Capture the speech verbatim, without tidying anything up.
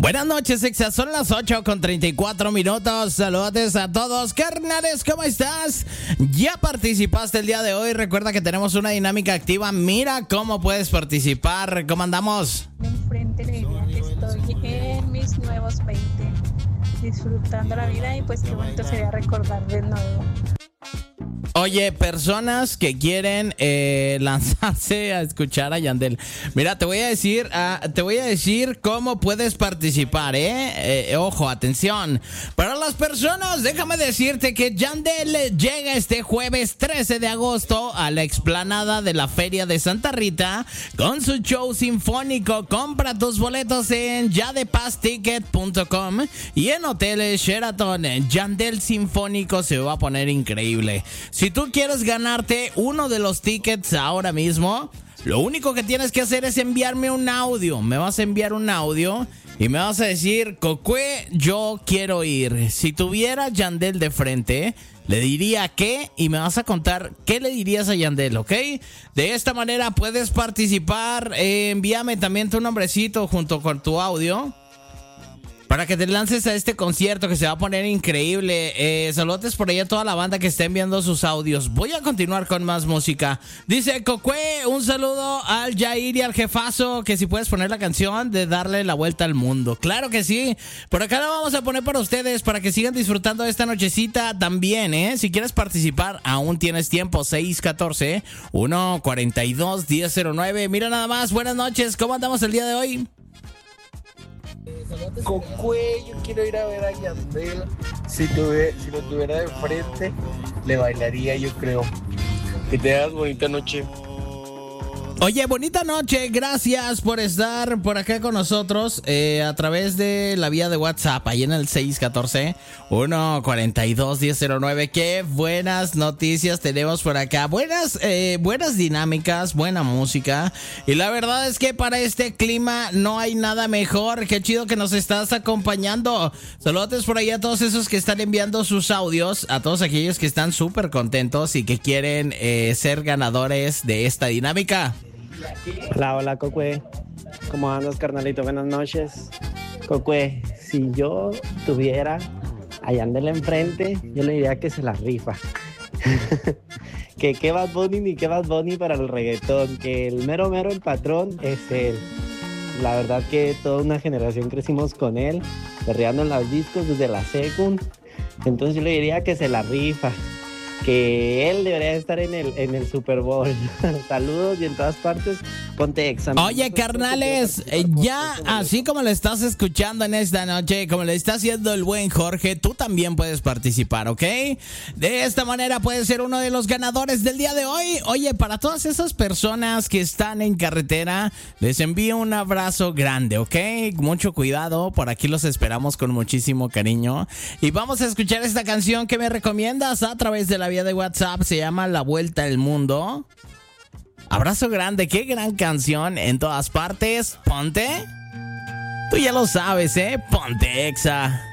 Buenas noches, Exa. Son las ocho con treinta y cuatro minutos. Saludos a todos, carnales. ¿Cómo estás? ¿Ya participaste el día de hoy? Recuerda que tenemos una dinámica activa. Mira cómo puedes participar. ¿Cómo andamos? Enfrente le diría que estoy en mis nuevos veinte, disfrutando la vida, y pues qué bonito sería recordar de nuevo. Oye, personas que quieren eh, lanzarse a escuchar a Yandel. Mira, te voy a decir, uh, te voy a decir cómo puedes participar, ¿eh? eh ojo, atención. Para las personas, déjame decirte que Yandel llega este jueves trece de agosto a la explanada de la Feria de Santa Rita con su show sinfónico. Compra tus boletos en ya de paz ticket punto com y en hoteles Sheraton. Yandel Sinfónico se va a poner increíble. Si tú quieres ganarte uno de los tickets ahora mismo, lo único que tienes que hacer es enviarme un audio. Me vas a enviar un audio y me vas a decir: Cocue, yo quiero ir. Si tuviera Yandel de frente, le diría qué, y me vas a contar qué le dirías a Yandel, ¿ok? De esta manera puedes participar. Eh, envíame también tu nombrecito junto con tu audio para que te lances a este concierto que se va a poner increíble. Eh, saludos por ahí a toda la banda que está enviando sus audios. Voy a continuar con más música. Dice Cocue, un saludo al Jair y al jefazo, que si puedes poner la canción de Darle la Vuelta al Mundo. Claro que sí. Por acá la vamos a poner para ustedes, para que sigan disfrutando de esta nochecita también, ¿eh? Si quieres participar, aún tienes tiempo. seis uno cuatro, uno cuatro dos, uno cero cero nueve. Mira nada más. Buenas noches. ¿Cómo andamos el día de hoy? Cocue, yo quiero ir a ver a Yandel. Si, tuve, si lo tuviera de frente, le bailaría, yo creo. Que te hagas bonita noche. Oye, bonita noche, gracias por estar por acá con nosotros eh, a través de la vía de WhatsApp, ahí en el seis uno cuatro, uno cuatro dos, uno cero cero nueve. Qué buenas noticias tenemos por acá, buenas, eh, buenas dinámicas, buena música, y la verdad es que para este clima no hay nada mejor. Qué chido que nos estás acompañando. Saludos por ahí a todos esos que están enviando sus audios, a todos aquellos que están súper contentos y que quieren eh, ser ganadores de esta dinámica. Hola, hola, Cocue. ¿Cómo andas, carnalito? Buenas noches. Cocue, si yo tuviera a Yandel enfrente, yo le diría que se la rifa. Que qué Bad Bunny ni qué Bad Bunny para el reggaetón. Que el mero mero, el patrón, es él. La verdad que toda una generación crecimos con él, perreando en los discos desde la secund. Entonces yo le diría que se la rifa. Que él debería estar en el, en el Super Bowl. Saludos, y en todas partes, ponte Exa. Oye, carnales, ya así como lo estás escuchando en esta noche, como lo está haciendo el buen Jorge, tú también puedes participar, ¿ok? De esta manera puedes ser uno de los ganadores del día de hoy. Oye, para todas esas personas que están en carretera, les envío un abrazo grande, ¿ok? Mucho cuidado, por aquí los esperamos con muchísimo cariño. Y vamos a escuchar esta canción que me recomiendas a través de la vía de WhatsApp. Se llama La Vuelta al Mundo. Abrazo grande, qué gran canción en todas partes. Ponte. Tú ya lo sabes, ¿eh? Ponte Exa.